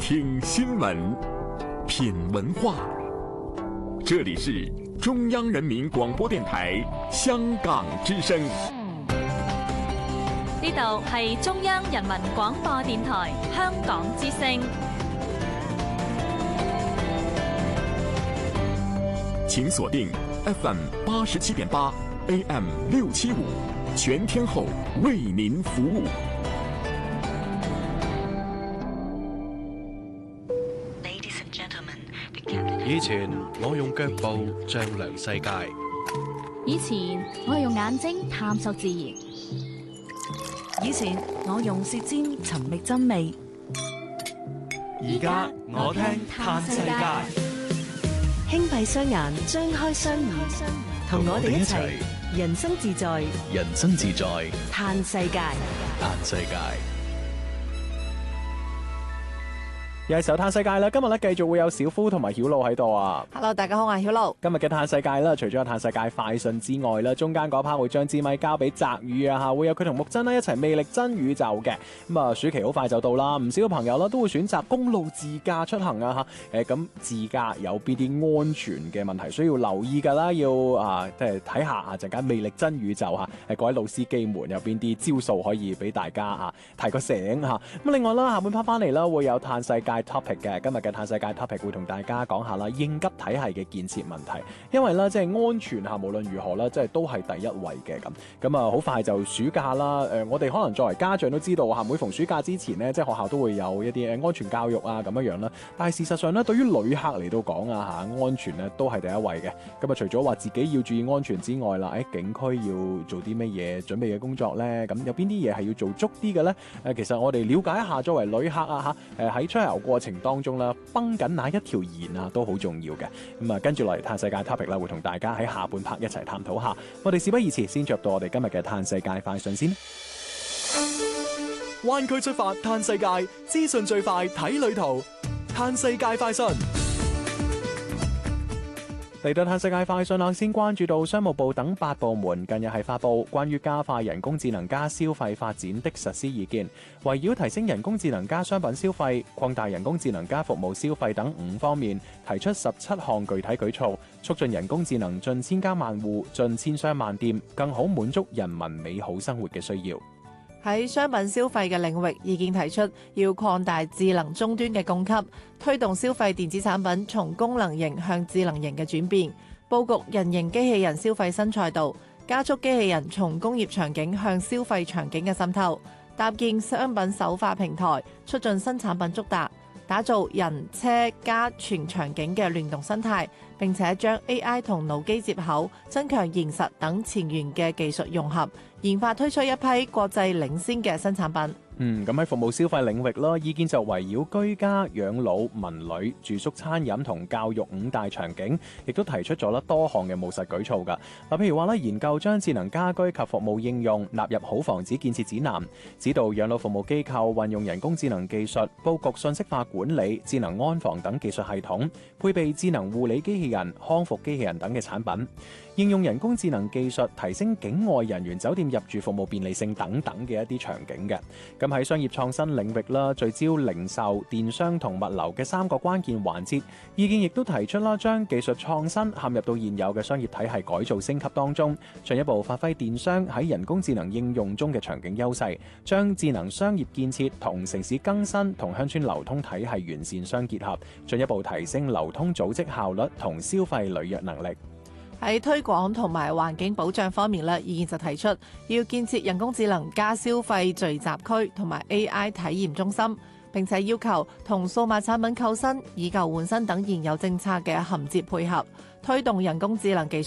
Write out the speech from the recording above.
听新闻，品文化。这里是中央人民广播電台香港之聲。 呢度係中央人民廣播電台香港之聲。 請鎖定 FM 87.8 AM 675，全天候為您服務。 以前我用腳步丈量世界， 以前我用眼睛探索自然， 以前我用舌尖尋覓真味， 而家我聽嘆世界。 輕閉雙眼，張開雙耳，同我哋一齊人生自在， 人生自在， 嘆世界， 嘆世界。 又係時候嘆世界啦！今日咧繼續會有小夫同埋曉露喺度啊。 Hello， 大家好，我係曉露。今日嘅嘆世界啦，除咗有嘆世界快訊之外啦，中間嗰 part 會將支咪交俾澤宇啊吓，會有佢同木真一齊魅力真宇宙嘅。咁啊，暑期好快就到啦，唔少朋友啦都會選擇公路自駕出行啊吓。咁自駕有邊啲安全嘅問題需要留意噶啦？要即係睇下啊陣間魅力真宇宙吓，各位老司機們有邊啲招數可以俾大家提個醒吓。咁另外啦，下半 part 翻嚟啦，會有嘆世界topic 嘅，今日嘅嘆世界 topic 會同大家講下啦，應急體系嘅建設問題，因為咧即係安全無論如何啦，即係都係第一位嘅咁好快就暑假啦，我哋可能作為家長都知道每逢暑假之前呢，即係學校都會有一啲安全教育咁樣啦，但係事實上咧，對於旅客嚟到講安全咧都係第一位嘅。咁除咗話自己要注意安全之外啦，景區要做啲乜嘢準備嘅工作咧？咁有邊啲嘢係要做足啲嘅咧？其實我哋了解一下作為旅客喺出遊過程當中啦，繃緊哪一條弦都好重要嘅。咁跟住落嚟嘆世界 topic 啦，會同大家喺下半 part 一齊探討下。我哋事不宜遲，先着到我哋今日嘅嘆世界快訊先。 灣區出發嘆世界，資訊最快睇旅途。嘆世界快訊嚟到嘆世界快訊啦，先關注到商務部等8部門近日係發布關於加快人工智能加消費發展的實施意見，圍繞提升人工智能加商品消費、擴大人工智能加服務消費等5方面，提出17項具體舉措，促進人工智能進千家萬戶、進千商萬店，更好滿足人民美好生活嘅需要。 喺商品消費嘅領域，意見提出要擴大智能終端嘅供給，推動消費電子產品從功能型向智能型嘅轉變，佈局人形機器人消費新賽道，加速機器人從工業場景向消費場景嘅滲透，搭建商品首發平台，促進新產品觸達，打造人車家全場景嘅聯動生態，並且將 AI 同腦機接口、增強現實等前沿嘅技術融合，研發推出一批國際領先嘅新產品。 咁喺服務消費領域啦，意見就圍繞居家、養老、文旅、住宿、餐飲同教育5大場景，亦都提出咗多項嘅務實舉措㗎。譬如話研究將智能家居及服務應用納入好房子建設指南，指導養老服務機構運用人工智能技術，佈局信息化管理、智能安防等技術系統，配備智能護理機器人、康復機器人等嘅產品，應用人工智能技術提升境外人員酒店入住服務便利性等等嘅一啲場景嘅。咁喺商業創新領域啦，聚焦零售、電商同物流嘅3個關鍵環節，意見亦都提出啦，將技術創新嵌入到現有嘅商業體系改造升級當中，進一步發揮電商喺人工智能應用中嘅場景優勢，將智能商業建設同城市更新同鄉村流通體系完善相結合，進一步提升流通組織效率同消費履約能力。 喺推廣同埋環境保障方面咧，意見就提出要建設人工智能加消費聚集區同埋 AI 體驗中心，並且要求同數碼產品購新、以舊換新等現有政策嘅銜接配合，推動人工智能技術